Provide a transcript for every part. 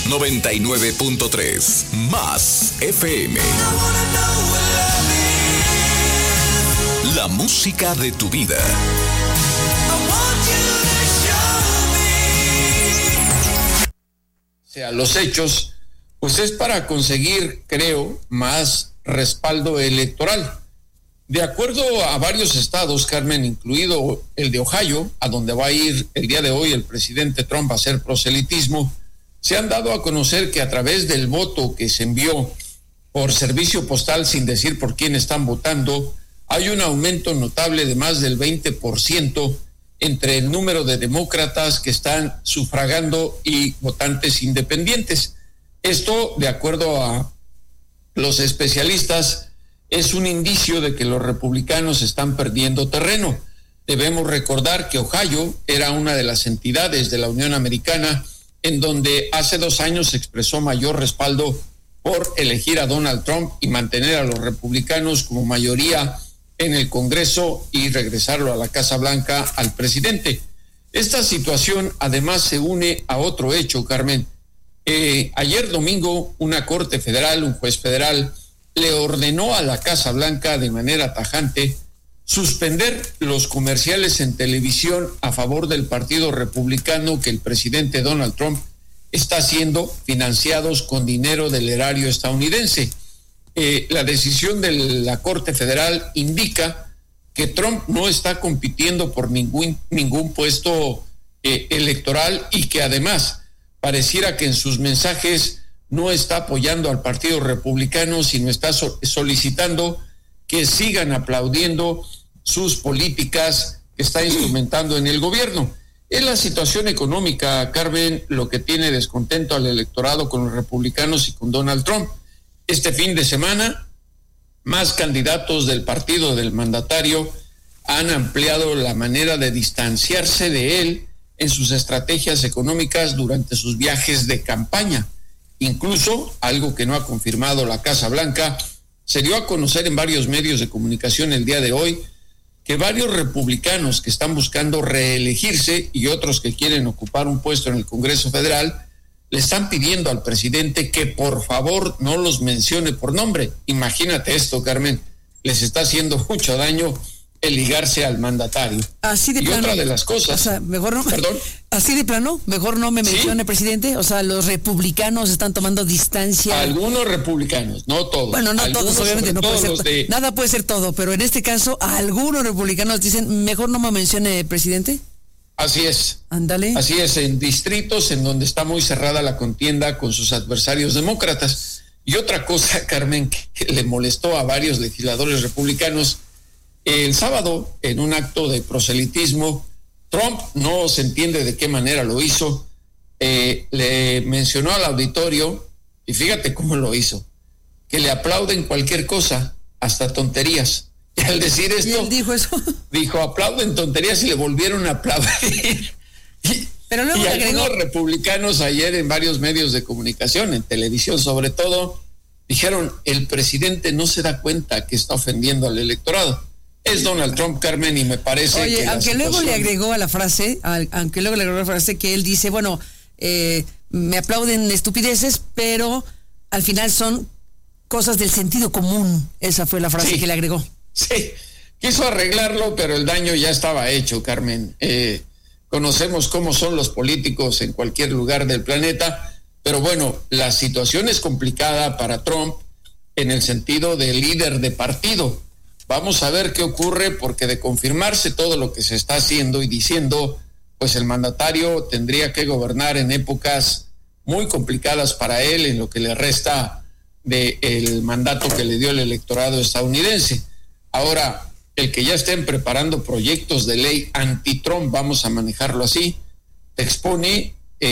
99.3 Más FM. La música de tu vida. O sea, los hechos, pues es para conseguir, creo, más respaldo electoral. De acuerdo a varios estados, Carmen, incluido el de Ohio, a donde va a ir el día de hoy el presidente Trump a hacer proselitismo, se han dado a conocer que a través del voto que se envió por servicio postal, sin decir por quién están votando, hay un aumento notable de más del 20% entre el número de demócratas que están sufragando y votantes independientes. Esto, de acuerdo a los especialistas, es un indicio de que los republicanos están perdiendo terreno. Debemos recordar que Ohio era una de las entidades de la Unión Americana en donde hace 2 años se expresó mayor respaldo por elegir a Donald Trump y mantener a los republicanos como mayoría en el Congreso y regresarlo a la Casa Blanca al presidente. Esta situación además se une a otro hecho, Carmen. Ayer domingo una corte federal, un juez federal, le ordenó a la Casa Blanca de manera tajante suspender los comerciales en televisión a favor del Partido Republicano que el presidente Donald Trump está haciendo, financiados con dinero del erario estadounidense. La decisión de la Corte Federal indica que Trump no está compitiendo por ningún puesto electoral y que además pareciera que en sus mensajes no está apoyando al Partido Republicano, sino está solicitando que sigan aplaudiendo sus políticas que está instrumentando en el gobierno. Es la situación económica, Carmen, lo que tiene descontento al electorado con los republicanos y con Donald Trump. Este fin de semana, más candidatos del partido del mandatario han ampliado la manera de distanciarse de él en sus estrategias económicas durante sus viajes de campaña. Incluso, algo que no ha confirmado la Casa Blanca, se dio a conocer en varios medios de comunicación el día de hoy que varios republicanos que están buscando reelegirse y otros que quieren ocupar un puesto en el Congreso Federal le están pidiendo al presidente que por favor no los mencione por nombre. Imagínate esto, Carmen, les está haciendo mucho daño el ligarse al mandatario. Así de y plano. Otra de las cosas. O sea, mejor no. ¿Perdón? Así de plano, mejor no me mencione, presidente. O sea, los republicanos están tomando distancia. Algunos republicanos, no todos. Bueno, no algunos, todos, obviamente, no puede ser. Nada puede ser todo, pero en este caso, algunos republicanos dicen, mejor no me mencione, presidente. Así es. Ándale. Así es, en distritos en donde está muy cerrada la contienda con sus adversarios demócratas. Y otra cosa, Carmen, que le molestó a varios legisladores republicanos, el sábado, en un acto de proselitismo, Trump, no se entiende de qué manera lo hizo, le mencionó al auditorio, y fíjate cómo lo hizo, que le aplauden cualquier cosa, hasta tonterías. Y al decir esto, ¿y él dijo eso? Dijo, aplauden tonterías, y le volvieron a aplaudir. Pero luego y le agregó... algunos republicanos ayer en varios medios de comunicación, en televisión sobre todo, dijeron, el presidente no se da cuenta que está ofendiendo al electorado. Es Donald Trump, Carmen, y me parece. Oye, que aunque luego le agregó a la frase, que él dice, bueno, me aplauden estupideces, pero al final son cosas del sentido común. Esa fue la frase que le agregó. Sí, quiso arreglarlo, pero el daño ya estaba hecho, Carmen. Conocemos cómo son los políticos en cualquier lugar del planeta, pero bueno, la situación es complicada para Trump en el sentido de líder de partido. Vamos a ver qué ocurre, porque de confirmarse todo lo que se está haciendo y diciendo, pues el mandatario tendría que gobernar en épocas muy complicadas para él en lo que le resta del mandato que le dio el electorado estadounidense. Ahora, el que ya estén preparando proyectos de ley anti-Trump, vamos a manejarlo así, expone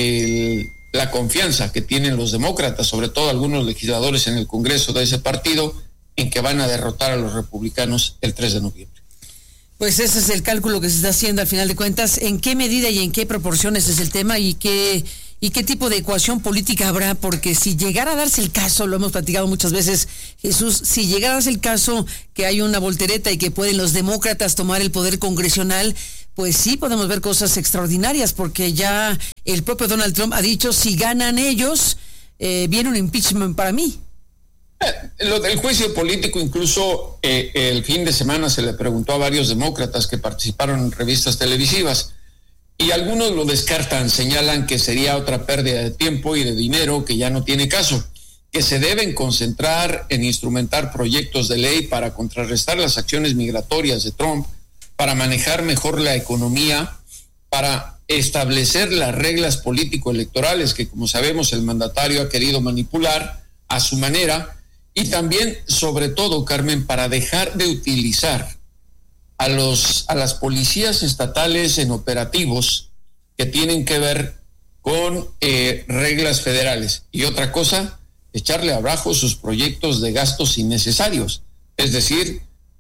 la confianza que tienen los demócratas, sobre todo algunos legisladores en el Congreso de ese partido, en que van a derrotar a los republicanos el 3 de noviembre. Pues ese es el cálculo que se está haciendo al final de cuentas. ¿En qué medida y en qué proporciones es el tema y qué tipo de ecuación política habrá? Porque si llegara a darse el caso, lo hemos platicado muchas veces, Jesús, si llegara a darse el caso que hay una voltereta y que pueden los demócratas tomar el poder congresional, pues sí podemos ver cosas extraordinarias, porque ya el propio Donald Trump ha dicho, si ganan ellos, viene un impeachment para mí. Lo del juicio político, incluso el fin de semana se le preguntó a varios demócratas que participaron en revistas televisivas y algunos lo descartan, señalan que sería otra pérdida de tiempo y de dinero que ya no tiene caso, que se deben concentrar en instrumentar proyectos de ley para contrarrestar las acciones migratorias de Trump, para manejar mejor la economía, para establecer las reglas político-electorales que, como sabemos, el mandatario ha querido manipular a su manera, y también, sobre todo, Carmen, para dejar de utilizar a las policías estatales en operativos que tienen que ver con reglas federales. Y otra cosa, echarle abajo sus proyectos de gastos innecesarios. Es decir,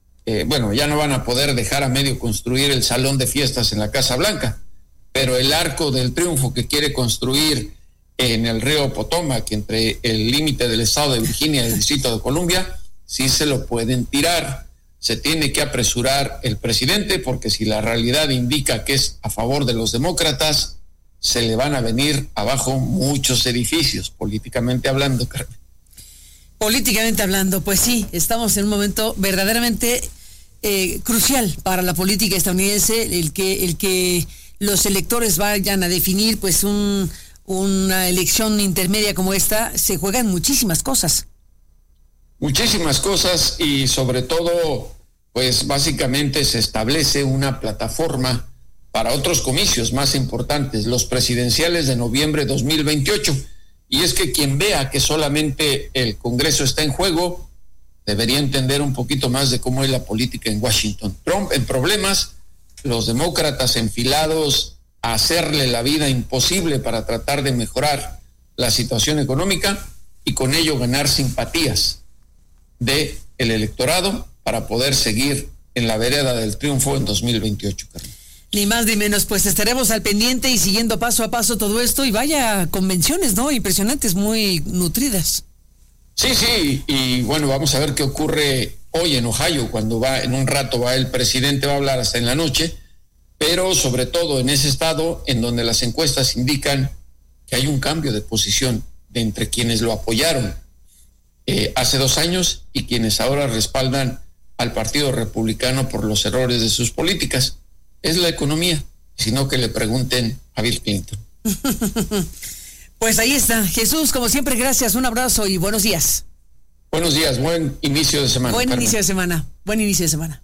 ya no van a poder dejar a medio construir el salón de fiestas en la Casa Blanca, pero el Arco del Triunfo que quiere construir en el río Potomac, entre el límite del estado de Virginia y el Distrito de Columbia, sí se lo pueden tirar. Se tiene que apresurar el presidente, porque si la realidad indica que es a favor de los demócratas, se le van a venir abajo muchos edificios, políticamente hablando, Carmen. Políticamente hablando, pues sí, estamos en un momento verdaderamente crucial para la política estadounidense, el que los electores vayan a definir pues una elección intermedia como esta. Se juegan muchísimas cosas. Muchísimas cosas, y sobre todo, pues básicamente se establece una plataforma para otros comicios más importantes, los presidenciales de noviembre de 2028. Y es que quien vea que solamente el Congreso está en juego, debería entender un poquito más de cómo es la política en Washington. Trump en problemas, los demócratas enfilados a hacerle la vida imposible para tratar de mejorar la situación económica y con ello ganar simpatías del electorado para poder seguir en la vereda del triunfo en 2028, Carmen. Ni más ni menos, pues estaremos al pendiente y siguiendo paso a paso todo esto, y vaya convenciones, ¿no? Impresionantes, muy nutridas. Sí, y bueno, vamos a ver qué ocurre hoy en Ohio, cuando en un rato va el presidente, va a hablar hasta en la noche, pero sobre todo en ese estado en donde las encuestas indican que hay un cambio de posición de entre quienes lo apoyaron hace 2 años y quienes ahora respaldan al Partido Republicano por los errores de sus políticas. Es la economía, sino que le pregunten a Bill Clinton. Pues ahí está. Jesús, como siempre, gracias, un abrazo y buenos días. Buenos días, buen inicio de semana. Buen inicio de semana.